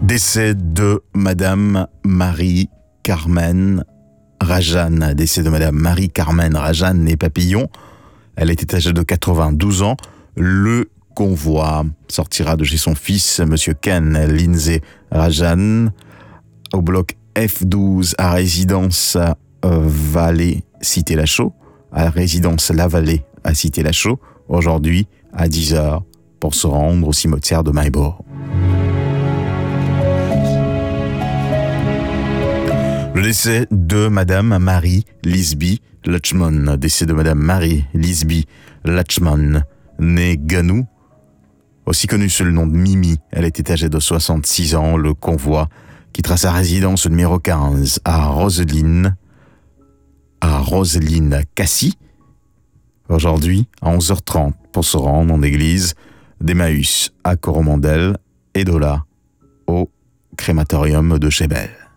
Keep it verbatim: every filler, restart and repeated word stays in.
Décès de Madame Marie-Carmen Rajan. Décès de Madame Marie-Carmen Rajan née Papillon. Elle était âgée de quatre-vingt-douze ans. Le convoi sortira de chez son fils, Monsieur Ken Lindsay Rajan, au bloc F douze à résidence euh, Vallée Cité-Lachaud, à résidence La Vallée à Cité-Lachaud, aujourd'hui à dix heures, pour se rendre au cimetière de Maillebourg. Le décès de Madame Marie Lisby Lachman. Décès de Madame Marie Lisby Lachman, née Ganou, aussi connue sous le nom de Mimi. Elle était âgée de soixante-six ans. Le convoi quittera sa résidence numéro quinze à Roseline, à Roseline Cassis, aujourd'hui à onze heures trente, pour se rendre en église d'Emmaüs à Coromandel et de là au crématorium de Chébel.